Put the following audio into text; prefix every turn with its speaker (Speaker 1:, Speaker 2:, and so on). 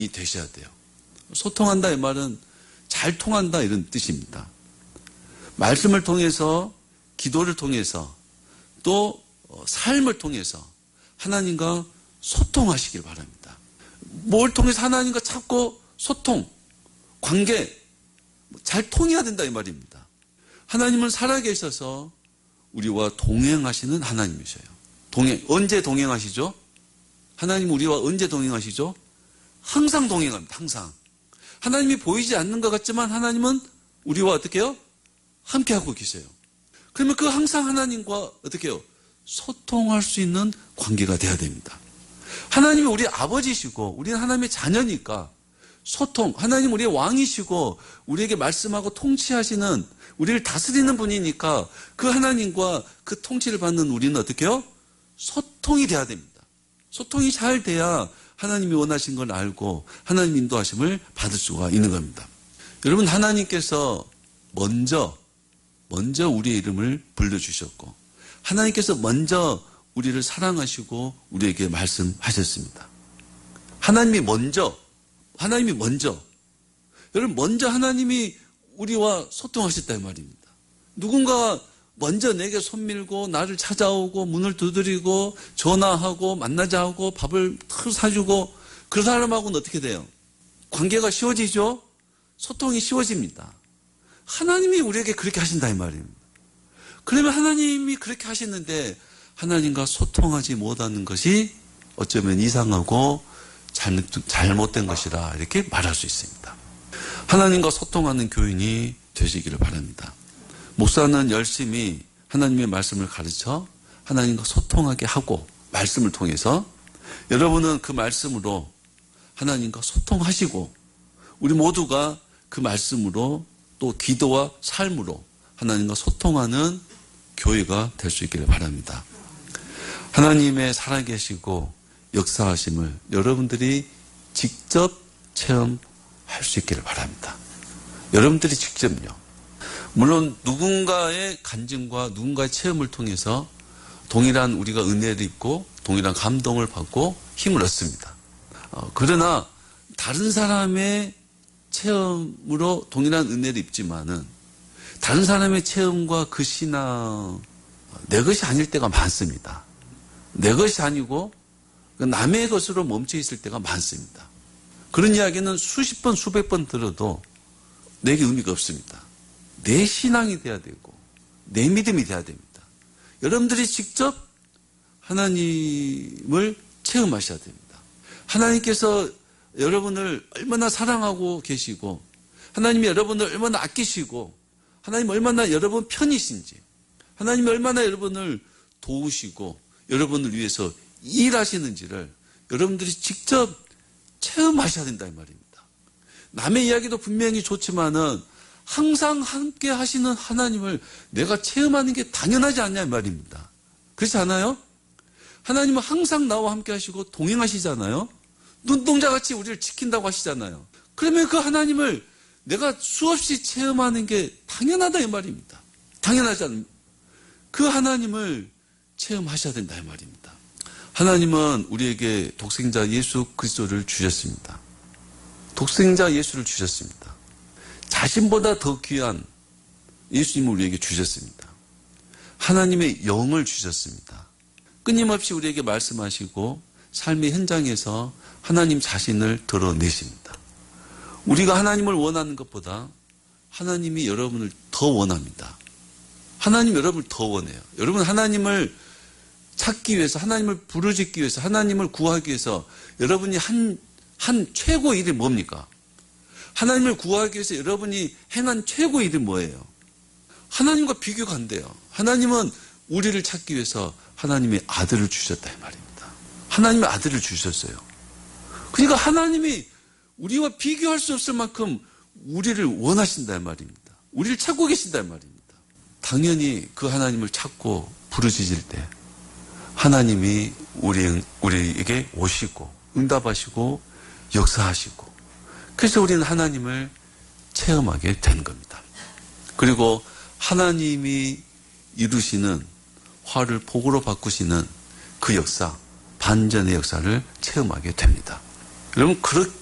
Speaker 1: 되셔야 돼요. 소통한다 이 말은 잘 통한다 이런 뜻입니다. 말씀을 통해서, 기도를 통해서, 또 삶을 통해서 하나님과 소통하시길 바랍니다. 뭘 통해서 하나님과 자꾸 소통, 관계 잘 통해야 된다 이 말입니다. 하나님은 살아계셔서 우리와 동행하시는 하나님이셔요. 언제 동행하시죠? 하나님 우리와 언제 동행하시죠? 항상 동행합니다. 항상. 하나님이 보이지 않는 것 같지만 하나님은 우리와 어떻게 해요? 함께하고 계세요. 그러면 그 항상 하나님과 어떻게 해요? 소통할 수 있는 관계가 돼야 됩니다. 하나님이 우리 아버지시고 우리는 하나님의 자녀니까 소통, 하나님 우리의 왕이시고 우리에게 말씀하고 통치하시는, 우리를 다스리는 분이니까 그 하나님과 그 통치를 받는 우리는 어떻게 해요? 소통이 돼야 됩니다. 소통이 잘 돼야 하나님이 원하신 걸 알고 하나님 인도하심을 받을 수가 있는 겁니다. 여러분, 하나님께서 먼저 우리의 이름을 불러주셨고 하나님께서 먼저 우리를 사랑하시고 우리에게 말씀하셨습니다. 하나님이 먼저 여러분, 먼저 하나님이 우리와 소통하셨다 이 말입니다. 누군가 먼저 내게 손 밀고 나를 찾아오고 문을 두드리고 전화하고 만나자 하고 밥을 사주고, 그 사람하고는 어떻게 돼요? 관계가 쉬워지죠? 소통이 쉬워집니다. 하나님이 우리에게 그렇게 하신다 이 말입니다. 그러면 하나님이 그렇게 하시는데 하나님과 소통하지 못하는 것이 어쩌면 이상하고 잘못된 것이라 이렇게 말할 수 있습니다. 하나님과 소통하는 교인이 되시기를 바랍니다. 목사는 열심히 하나님의 말씀을 가르쳐 하나님과 소통하게 하고, 말씀을 통해서 여러분은 그 말씀으로 하나님과 소통하시고 우리 모두가 그 말씀으로 또 기도와 삶으로 하나님과 소통하는 교회가 될 수 있기를 바랍니다. 하나님의 살아계시고 역사하심을 여러분들이 직접 체험할 수 있기를 바랍니다. 여러분들이 직접요. 물론 누군가의 간증과 누군가의 체험을 통해서 동일한 우리가 은혜를 입고 동일한 감동을 받고 힘을 얻습니다. 그러나 다른 사람의 체험으로 동일한 은혜를 입지만은 다른 사람의 체험과 그 신앙 내 것이 아닐 때가 많습니다. 내 것이 아니고 남의 것으로 멈춰 있을 때가 많습니다. 그런 이야기는 수십 번 수백 번 들어도 내게 의미가 없습니다. 내 신앙이 돼야 되고 내 믿음이 돼야 됩니다. 여러분들이 직접 하나님을 체험하셔야 됩니다. 하나님께서 여러분을 얼마나 사랑하고 계시고 하나님이 여러분을 얼마나 아끼시고 하나님 얼마나 여러분 편이신지, 하나님이 얼마나 여러분을 도우시고 여러분을 위해서 일하시는지를 여러분들이 직접 체험하셔야 된다 이 말입니다. 남의 이야기도 분명히 좋지만은 항상 함께 하시는 하나님을 내가 체험하는 게 당연하지 않냐 이 말입니다. 그렇지 않아요? 하나님은 항상 나와 함께 하시고 동행하시잖아요. 눈동자같이 우리를 지킨다고 하시잖아요. 그러면 그 하나님을 내가 수없이 체험하는 게 당연하다 이 말입니다. 당연하지 않습니다. 그 하나님을 체험하셔야 된다 이 말입니다. 하나님은 우리에게 독생자 예수 그리스도를 주셨습니다. 독생자 예수를 주셨습니다. 자신보다 더 귀한 예수님을 우리에게 주셨습니다. 하나님의 영을 주셨습니다. 끊임없이 우리에게 말씀하시고 삶의 현장에서 하나님 자신을 드러내십니다. 우리가 하나님을 원하는 것보다 하나님이 여러분을 더 원합니다. 하나님 여러분을 더 원해요. 여러분 하나님을 찾기 위해서, 하나님을 부르짖기 위해서, 하나님을 구하기 위해서 여러분이 한 최고의 일이 뭡니까? 하나님을 구하기 위해서 여러분이 행한 최고의 일이 뭐예요? 하나님과 비교가 안 돼요. 하나님은 우리를 찾기 위해서 하나님의 아들을 주셨다 이 말입니다. 하나님의 아들을 주셨어요. 그러니까 하나님이 우리와 비교할 수 없을 만큼 우리를 원하신다 이 말입니다. 우리를 찾고 계신다 이 말입니다. 당연히 그 하나님을 찾고 부르짖을 때 하나님이 우리에게 오시고 응답하시고 역사하시고, 그래서 우리는 하나님을 체험하게 된 겁니다. 그리고 하나님이 이루시는 화를 복으로 바꾸시는 그 역사, 반전의 역사를 체험하게 됩니다. 여러분